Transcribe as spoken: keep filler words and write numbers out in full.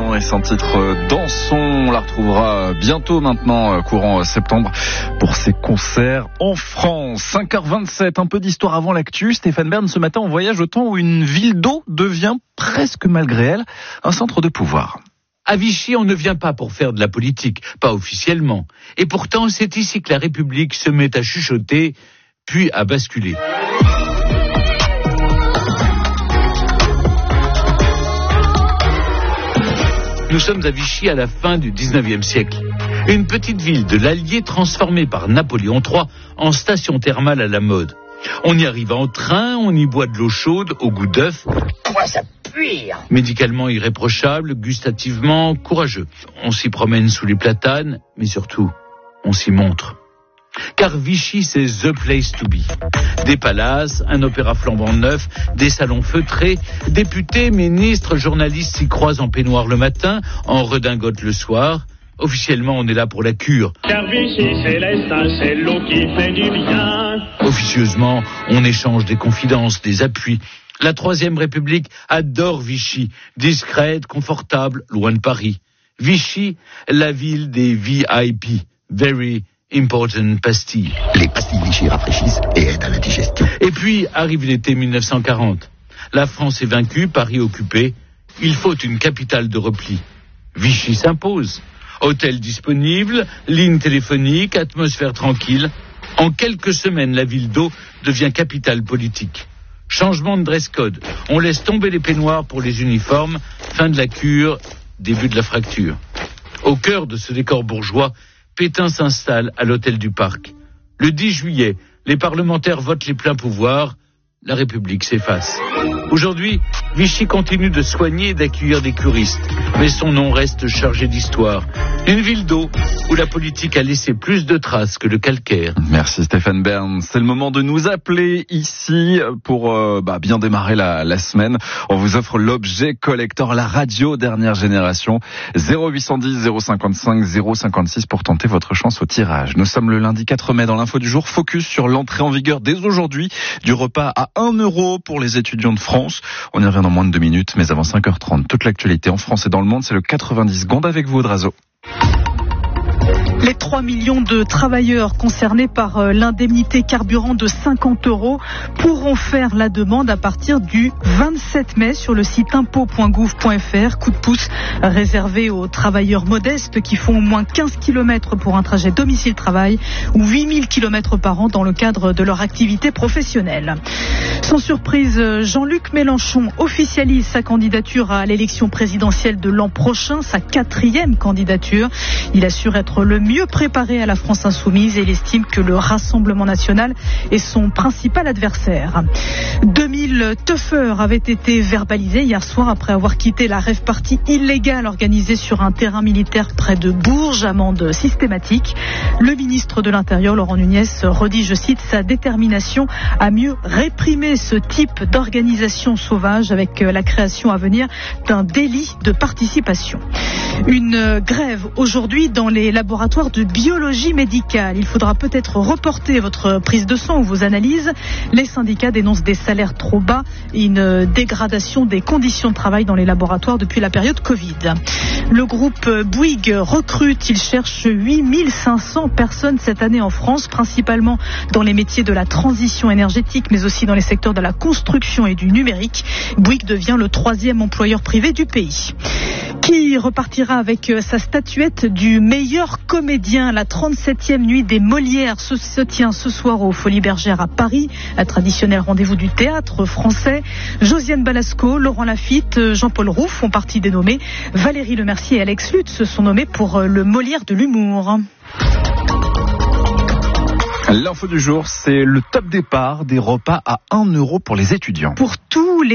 Blanc et son titre Dansons. On la retrouvera bientôt maintenant, courant septembre, pour ses concerts en France. cinq heures vingt-sept, un peu d'histoire avant l'actu. Stéphane Bern, ce matin, on voyage au temps où une ville d'eau devient, presque malgré elle, un centre de pouvoir. À Vichy, on ne vient pas pour faire de la politique, pas officiellement. Et pourtant, c'est ici que la République se met à chuchoter, puis à basculer. Nous sommes à Vichy à la fin du dix-neuvième siècle. Une petite ville de l'Allier transformée par Napoléon trois en station thermale à la mode. On y arrive en train, on y boit de l'eau chaude au goût d'œuf. Quoi, ça pue! Médicalement irréprochable, gustativement courageux. On s'y promène sous les platanes, mais surtout, on s'y montre. Car Vichy, c'est the place to be. Des palaces, un opéra flambant neuf, des salons feutrés, députés, ministres, journalistes s'y croisent en peignoir le matin, en redingote le soir. Officiellement, on est là pour la cure. Car Vichy, c'est l'estin, c'est l'eau qui fait du bien. Officieusement, on échange des confidences, des appuis. La Troisième République adore Vichy, discrète, confortable, loin de Paris. Vichy, la ville des V I P, Very Important Pastilles. Les pastilles Vichy rafraîchissent et aident à la digestion. Et puis arrive l'été mille neuf cent quarante. La France est vaincue, Paris occupé. Il faut une capitale de repli. Vichy s'impose. Hôtel disponible, ligne téléphonique, atmosphère tranquille. En quelques semaines, la ville d'eau devient capitale politique. Changement de dress code. On laisse tomber les peignoirs pour les uniformes. Fin de la cure, début de la fracture. Au cœur de ce décor bourgeois, Pétain s'installe à l'hôtel du Parc. Le dix juillet, les parlementaires votent les pleins pouvoirs. La République s'efface. Aujourd'hui, Vichy continue de soigner et d'accueillir des curistes, mais son nom reste chargé d'histoire. Une ville d'eau où la politique a laissé plus de traces que le calcaire. Merci Stéphane Bern. C'est le moment de nous appeler ici pour euh, bah, bien démarrer la, la semaine. On vous offre l'objet collector, la radio dernière génération. zéro huit cent dix zéro cinquante-cinq zéro cinquante-six pour tenter votre chance au tirage. Nous sommes le lundi quatre mai dans l'info du jour. Focus sur l'entrée en vigueur dès aujourd'hui du repas à un euro pour les étudiants de France. On y revient dans moins de deux minutes, mais avant cinq heures trente, toute l'actualité en France et dans le monde, c'est le quatre-vingt-dix secondes avec vous, Drazo. Les trois millions de travailleurs concernés par l'indemnité carburant de cinquante euros pourront faire la demande à partir du vingt-sept mai sur le site impôt point gouv point f r. Coup de pouce réservé aux travailleurs modestes qui font au moins quinze kilomètres pour un trajet domicile-travail ou huit mille kilomètres par an dans le cadre de leur activité professionnelle. Sans surprise, Jean-Luc Mélenchon officialise sa candidature à l'élection présidentielle de l'an prochain, sa quatrième candidature. Il assure être le mieux préparé à la France insoumise et il estime que le Rassemblement national est son principal adversaire. deux mille teufeurs avaient été verbalisés hier soir après avoir quitté la rave party illégale organisée sur un terrain militaire près de Bourges, amende systématique. Le ministre de l'Intérieur, Laurent Nunez, redit, je cite, sa détermination à mieux réprimer ce type d'organisation sauvage avec la création à venir d'un délit de participation. Une grève aujourd'hui dans les laboratoires de biologie médicale. Il faudra peut-être reporter votre prise de sang ou vos analyses. Les syndicats dénoncent des salaires trop bas et une dégradation des conditions de travail dans les laboratoires depuis la période Covid. Le groupe Bouygues recrute. Il cherche huit mille cinq cents personnes cette année en France, principalement dans les métiers de la transition énergétique, mais aussi dans les secteurs de la construction et du numérique. Bouygues devient le troisième employeur privé du pays. Qui repartira avec sa statuette du meilleur comédien. La trente-septième nuit des Molières se, se tient ce soir aux Folies Bergères à Paris, un traditionnel rendez-vous du théâtre français. Josiane Balasco, Laurent Lafitte, Jean-Paul Roux font partie des nommés. Valérie Lemercier et Alex Lutz se sont nommés pour le Molière de l'humour. L'info du jour, c'est le top départ des repas à un euro pour les étudiants. Pour tous les